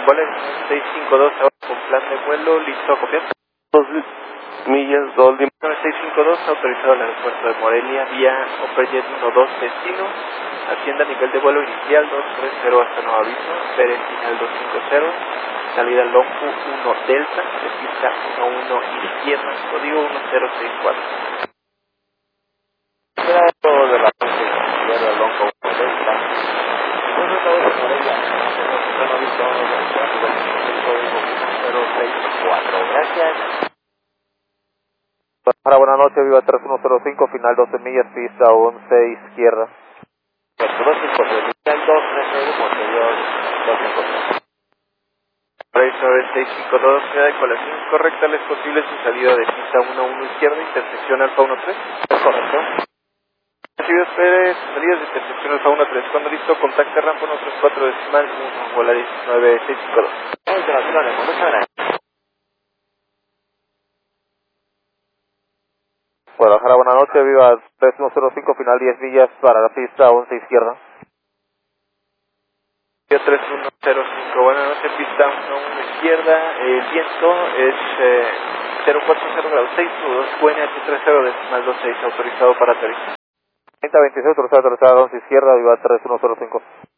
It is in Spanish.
Vale, 652 ahora con plan de vuelo, listo a copiar. 2 millas, 2 Lima. 652 autorizado al aeropuerto de Morelia vía Operjet 12 destino. Hacienda nivel de vuelo inicial 230 hasta nuevo aviso. Pérez final 250. Salida Longu 1 Delta, de pista 11 izquierda, código 1064. Grado de la parte izquierda, Longo 1 Delta. Resultado de Morelia, no visto código 1064. Gracias. Para buenas noches, viva 3105, final 12 millas, pista 11 izquierda. 254, final 230, posterior 254. Operator 652, sea de colación correcta, les posible su salida de pista 11 izquierda, intersección Alfa 13. Correcto. Recibido Pérez, salidas de intersección Alfa 13. Cuando listo, contacte rampa 134 decimal 1, Volaris 9652. Muchas gracias. Guadalajara, buenas noches, viva 3105, final 10 millas para la pista 11 izquierda. 3105, buenas noches, pista 11 izquierda, el viento es 040 grados 6, 2 QNH30 decimal 26, autorizado para aterrizar. 3026, autorizado 11 izquierda, viva 3105.